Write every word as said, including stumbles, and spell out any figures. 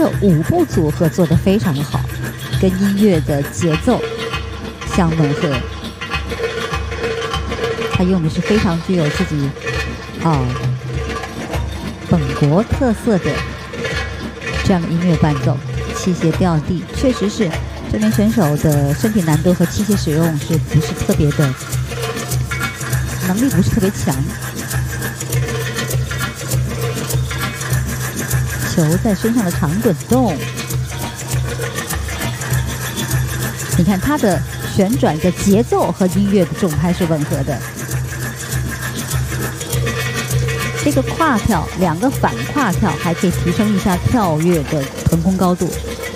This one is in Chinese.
的舞步组合做得非常的好，跟音乐的节奏相吻合。他用的是非常具有自己啊本国特色的这样的音乐伴奏，器械调地，确实是这名选手的身体难度和器械使用是不是特别的能力不是特别强。球在身上的长滚动，你看它的旋转的节奏和音乐的重拍是吻合的。这个跨跳，两个反跨跳还可以提升一下跳跃的腾空高度，